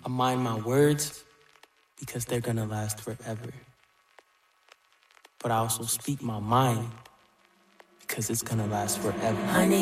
I mind my words because they're gonna last forever. But I also speak my mind because it's gonna last forever. Honey,